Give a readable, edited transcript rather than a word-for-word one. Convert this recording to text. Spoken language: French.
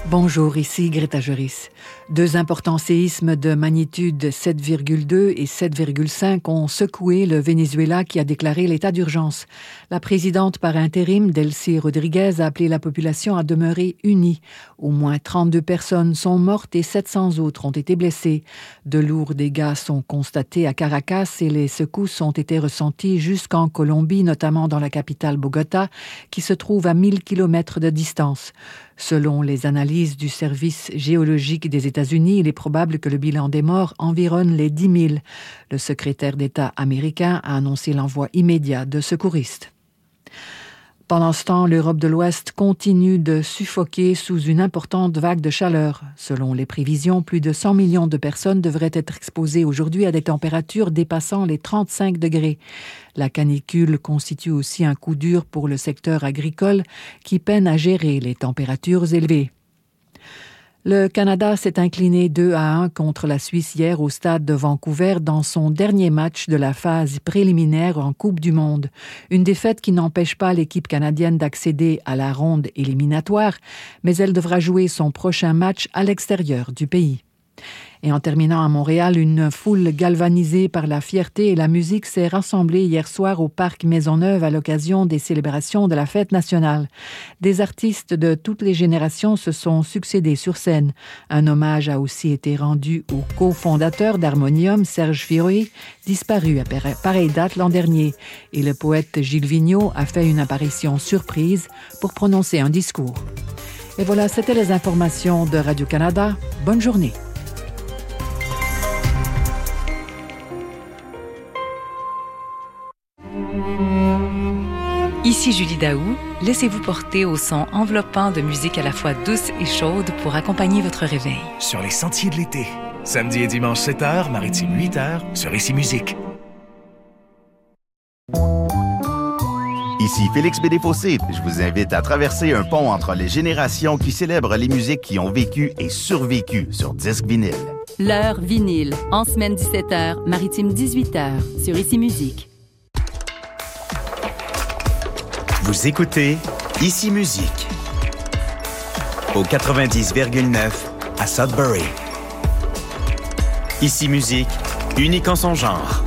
Bonjour, ici Greta Joris. Deux importants séismes de magnitude 7,2 et 7,5 ont secoué le Venezuela qui a déclaré l'état d'urgence. La présidente par intérim, Delcy Rodriguez, a appelé la population à demeurer unie. Au moins 32 personnes sont mortes et 700 autres ont été blessées. De lourds dégâts sont constatés à Caracas et les secousses ont été ressenties jusqu'en Colombie, notamment dans la capitale Bogota, qui se trouve à 1000 km de distance. Selon les analyses du service géologique des États-Unis, il est probable que le bilan des morts environne les 10 000. Le secrétaire d'État américain a annoncé l'envoi immédiat de secouristes. Pendant ce temps, l'Europe de l'Ouest continue de suffoquer sous une importante vague de chaleur. Selon les prévisions, plus de 100 millions de personnes devraient être exposées aujourd'hui à des températures dépassant les 35 degrés. La canicule constitue aussi un coup dur pour le secteur agricole qui peine à gérer les températures élevées. Le Canada s'est incliné 2-1 contre la Suisse hier au stade de Vancouver dans son dernier match de la phase préliminaire en Coupe du Monde. Une défaite qui n'empêche pas l'équipe canadienne d'accéder à la ronde éliminatoire, mais elle devra jouer son prochain match à l'extérieur du pays. Et en terminant à Montréal, une foule galvanisée par la fierté et la musique s'est rassemblée hier soir au parc Maisonneuve à l'occasion des célébrations de la fête nationale. Des artistes de toutes les générations se sont succédés sur scène. Un hommage a aussi été rendu au cofondateur d'Harmonium, Serge Firoy, disparu à pareille date l'an dernier. Et le poète Gilles Vigneault a fait une apparition surprise pour prononcer un discours. Et voilà, c'était les informations de Radio-Canada. Bonne journée. Ici Julie Daou, laissez-vous porter au son enveloppant de musique à la fois douce et chaude pour accompagner votre réveil. Sur les sentiers de l'été, samedi et dimanche 7h, maritime 8h, sur Ici Musique. Ici Félix Bédé-Fossé. Je vous invite à traverser un pont entre les générations qui célèbrent les musiques qui ont vécu et survécu sur disque vinyle. L'heure vinyle, en semaine 17h, maritime 18h, sur Ici Musique. Vous écoutez Ici Musique au 90,9 à Sudbury. Ici Musique, unique en son genre.